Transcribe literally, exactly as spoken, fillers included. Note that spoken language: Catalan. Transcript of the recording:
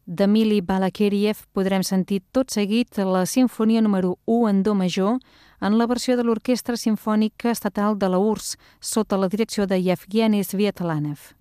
d'Emili Balakiriev podrem sentir tot seguit la Simfonia número u en do major en la versió de l'Orquestra Simfònica Estatal de la U R S S, sota la direcció de Yevgeny Sviatlanev.